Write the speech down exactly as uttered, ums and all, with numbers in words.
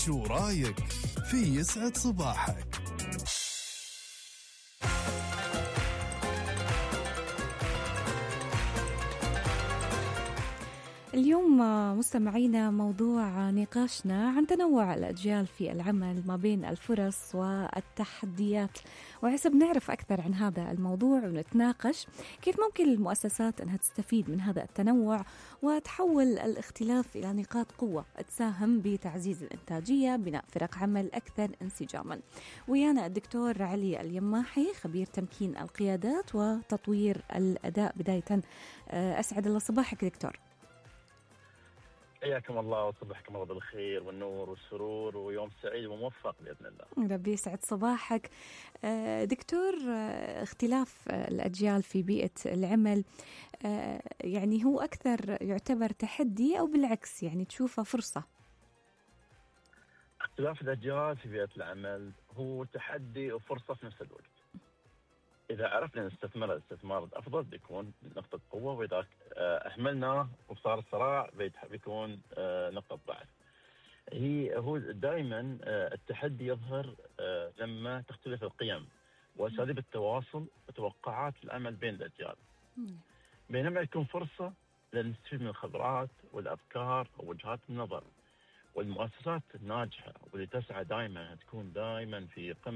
شو رايك في يسعد صباحك؟ اليوم مستمعينا موضوع نقاشنا عن تنوع الأجيال في العمل ما بين الفرص والتحديات، وحسب نعرف أكثر عن هذا الموضوع ونتناقش كيف ممكن المؤسسات أنها تستفيد من هذا التنوع وتحول الاختلاف إلى نقاط قوة تساهم بتعزيز الإنتاجية، بناء فرق عمل أكثر انسجاما. ويانا الدكتور علي اليماحي، خبير تمكين القيادات وتطوير الأداء. بداية أسعد الله صباحك دكتور. حياكم الله وصبحكم الله بالخير والنور والسرور ويوم سعيد وموفق بإذن الله. ربي يسعد صباحك دكتور. اختلاف الأجيال في بيئة العمل يعني هو أكثر يعتبر تحدي أو بالعكس يعني تشوفه فرصة؟ اختلاف الأجيال في بيئة العمل هو تحدي وفرصة في نفس الوقت. إذا عرفنا نستثمر الاستثمار الأفضل بيكون نقطة قوة، وإذا أهملناه وصار الصراع بيكون نقطة ضعف. هي هو دائما التحدي يظهر لما تختلف القيم وأساليب التواصل وتوقعات العمل بين الأجيال، بينما يكون فرصة لنستفيد من الخبرات والأفكار ووجهات النظر. والمؤسسات الناجحة واللي تسعى دائما تكون دائما في قمة